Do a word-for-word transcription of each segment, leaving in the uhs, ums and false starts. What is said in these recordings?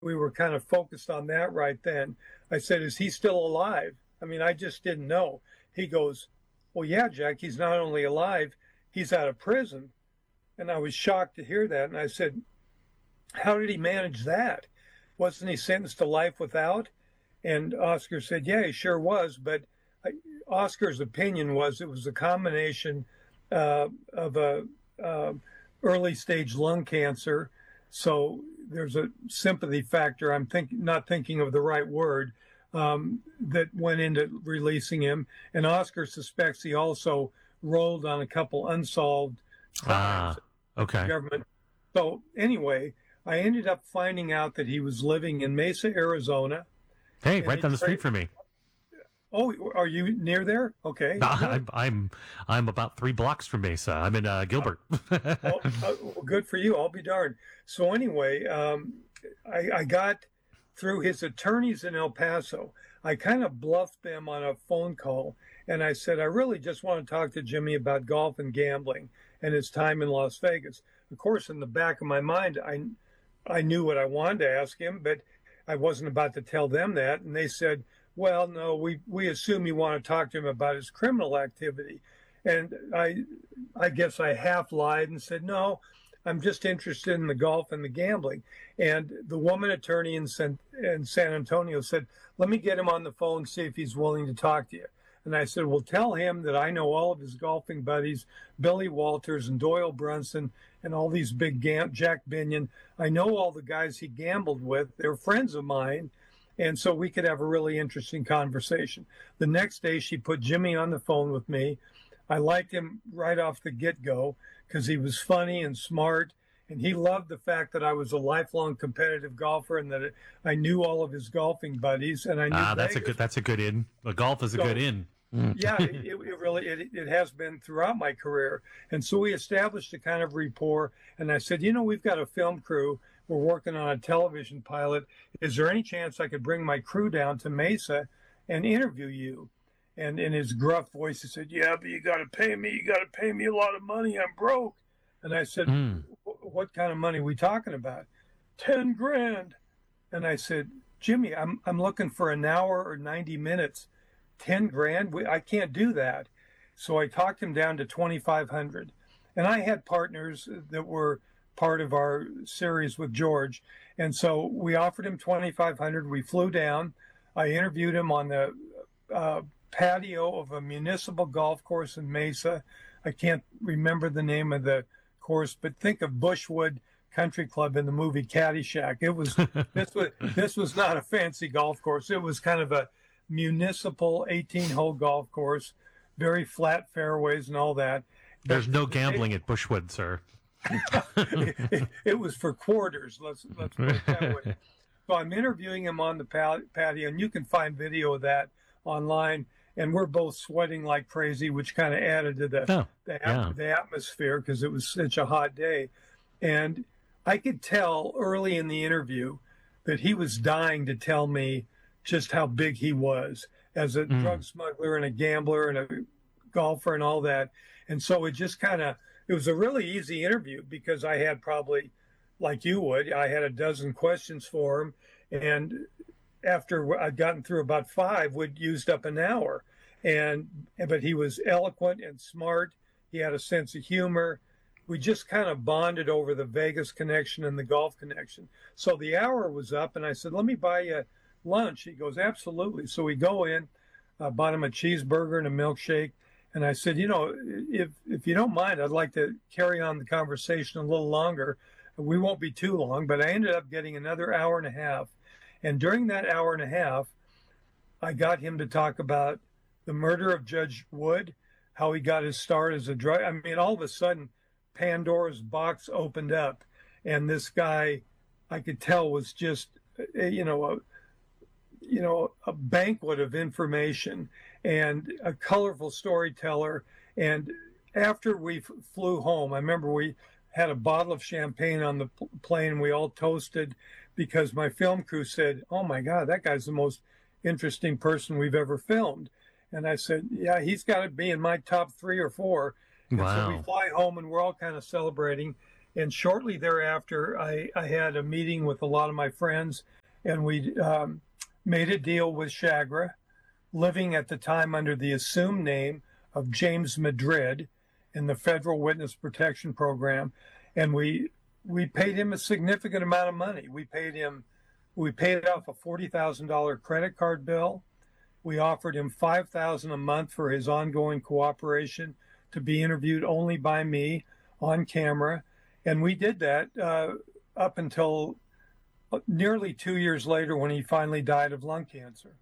we were kind of focused on that right then. I said, is he still alive? I mean, I just didn't know. He goes, well, yeah, Jack, he's not only alive, he's out of prison. And I was shocked to hear that. And I said, how did he manage that? Wasn't he sentenced to life without? And Oscar said, yeah, he sure was. But I, Oscar's opinion was it was a combination uh, of a uh, early stage lung cancer. So there's a sympathy factor. I'm think, not thinking of the right word um, that went into releasing him. And Oscar suspects he also rolled on a couple unsolved crimes. Ah, okay. Government. So anyway, I ended up finding out that he was living in Mesa, Arizona. Hey, right down the street from me. Oh, are you near there? Okay. I'm I'm I'm about three blocks from Mesa. I'm in uh, Gilbert. oh, uh, well, good for you. I'll be darned. So anyway, um, I, I got through his attorneys in El Paso. I kind of bluffed them on a phone call, and I said, I really just want to talk to Jimmy about golf and gambling and his time in Las Vegas. Of course, in the back of my mind, I I knew what I wanted to ask him, but I wasn't about to tell them that. And they said, well, no, we, we assume you want to talk to him about his criminal activity. And I I guess I half lied and said, no, I'm just interested in the golf and the gambling. And the woman attorney in San, in San Antonio said, let me get him on the phone, see if he's willing to talk to you. And I said, well, tell him that I know all of his golfing buddies, Billy Walters and Doyle Brunson and all these big gam- Jack Binion. I know all the guys he gambled with. They're friends of mine. And so we could have a really interesting conversation. The next day, she put Jimmy on the phone with me. I liked him right off the get-go because he was funny and smart. And he loved the fact that I was a lifelong competitive golfer and that I knew all of his golfing buddies. And I knew ah, that's Vegas. a good that's a good in. The golf is a So, good in. yeah, it, it really it, it has been throughout my career. And so we established a kind of rapport. And I said, you know, we've got a film crew. We're working on a television pilot. Is there any chance I could bring my crew down to Mesa and interview you? And in his gruff voice, he said, yeah, but you got to pay me. You got to pay me a lot of money. I'm broke. And I said, Mm. what kind of money are we talking about? Ten grand. And I said, Jimmy, I'm I'm looking for an hour or ninety minutes. Ten grand? We, I can't do that. So I talked him down to twenty-five hundred. And I had partners that were part of our series with George. And so we offered him twenty-five hundred. We flew down. I interviewed him on the uh, patio of a municipal golf course in Mesa. I can't remember the name of the course, but think of Bushwood Country Club in the movie Caddyshack. It was this was this was not a fancy golf course. It was kind of a municipal eighteen-hole golf course, very flat fairways and all that. There's But no gambling at Bushwood, sir. it, it was for quarters. Let's let's put it that way. So I'm interviewing him on the patio, and you can find video of that online. And we're both sweating like crazy, which kind of added to the Oh, the, yeah. the atmosphere because it was such a hot day. And I could tell early in the interview that he was dying to tell me just how big he was as a Mm. drug smuggler and a gambler and a golfer and all that. And so it just kind of, it was a really easy interview because I had probably, like you would, I had a dozen questions for him. And after I'd gotten through about five, we'd used up an hour. And, but he was eloquent and smart. He had a sense of humor. We just kind of bonded over the Vegas connection and the golf connection. So the hour was up and I said, let me buy you lunch. He goes, absolutely. So we go in, uh, bought him a cheeseburger and a milkshake. And I said, you know, if, if you don't mind, I'd like to carry on the conversation a little longer. We won't be too long, but I ended up getting another hour and a half. And during that hour and a half, I got him to talk about the murder of Judge Wood, how he got his start as a drug. I mean, all of a sudden, Pandora's box opened up, and this guy, I could tell, was just, you know, a, you know, a banquet of information and a colorful storyteller. And after we f- flew home, I remember we had a bottle of champagne on the pl- plane. We all toasted because my film crew said, oh my God, that guy's the most interesting person we've ever filmed. And I said, yeah, he's got to be in my top three or four. And Wow. so we fly home and we're all kind of celebrating. And shortly thereafter, I, I had a meeting with a lot of my friends, and we um, made a deal with Chagra, living at the time under the assumed name of James Madrid in the Federal Witness Protection Program. And we we paid him a significant amount of money. We paid him, we paid off a forty thousand dollars credit card bill. We offered him five thousand dollars a month for his ongoing cooperation to be interviewed only by me on camera. And we did that uh, up until nearly two years later when he finally died of lung cancer.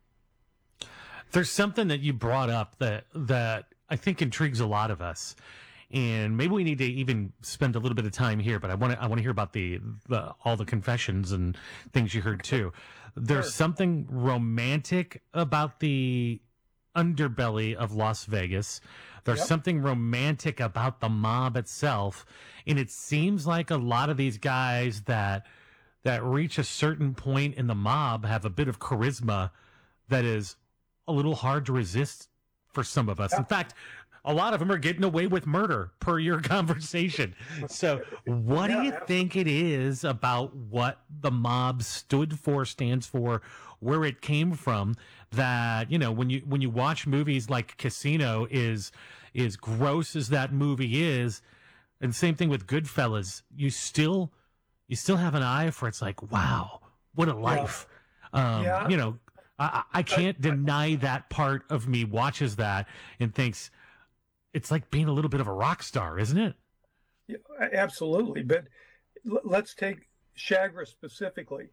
There's something that you brought up that that I think intrigues a lot of us, and maybe we need to even spend a little bit of time here. But I want to I want to hear about the, the all the confessions and things you heard too. There's Sure. something romantic about the underbelly of Las Vegas. There's Yep. something romantic about the mob itself, and it seems like a lot of these guys that that reach a certain point in the mob have a bit of charisma that is a little hard to resist for some of us. In fact, a lot of them are getting away with murder per your conversation. So what do you think it is about what the mob stood for, stands for, where it came from, that, you know, when you when you watch movies like Casino, is as gross as that movie is, and same thing with Goodfellas, you still you still have an eye for, it's like, wow, what a life. Um, Yeah. You know, I, I can't deny that part of me watches that and thinks it's like being a little bit of a rock star, isn't it? Yeah, absolutely. But l- let's take Chagra specifically.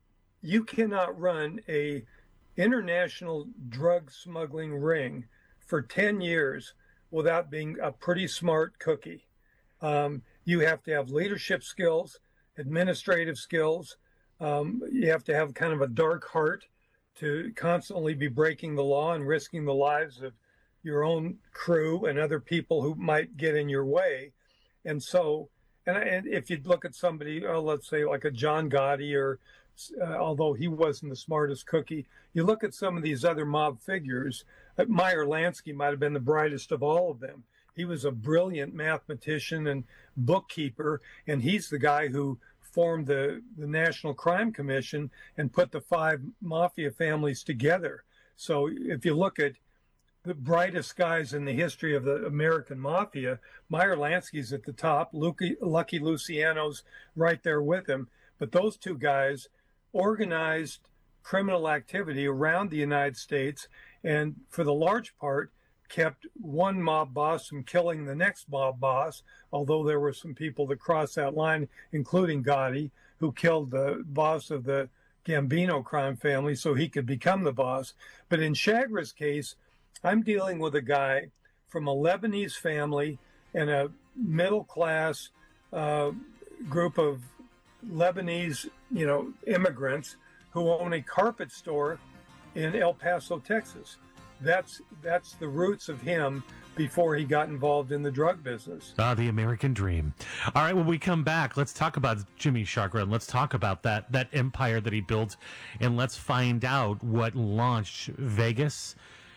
You cannot run a international drug smuggling ring for ten years without being a pretty smart cookie. Um, you have to have leadership skills, administrative skills. Um, you have to have kind of a dark heart to constantly be breaking the law and risking the lives of your own crew and other people who might get in your way. And so, and, and if you look at somebody, uh, let's say like a John Gotti, or uh, although he wasn't the smartest cookie, you look at some of these other mob figures, uh, Meyer Lansky might have been the brightest of all of them. He was a brilliant mathematician and bookkeeper, and he's the guy who formed the, the National Crime Commission and put the five mafia families together. So if you look at the brightest guys in the history of the American mafia, Meyer Lansky's at the top, Lucky, Lucky Luciano's right there with him. But those two guys organized criminal activity around the United States, and for the large part, kept one mob boss from killing the next mob boss, although there were some people that crossed that line, including Gotti, who killed the boss of the Gambino crime family so he could become the boss. But in Chagra's case, I'm dealing with a guy from a Lebanese family and a middle-class uh, group of Lebanese, you know, immigrants who own a carpet store in El Paso, Texas. That's that's the roots of him before he got involved in the drug business. Ah, the American dream. All right, when we come back, let's talk about Jimmy Chagra, and let's talk about that that empire that he built, and let's find out what launched Vegas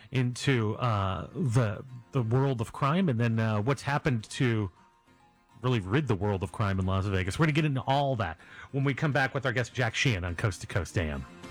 into uh, the the world of crime, and then uh, what's happened to really rid the world of crime in Las Vegas. We're going to get into all that when we come back with our guest Jack Sheehan on Coast to Coast A M.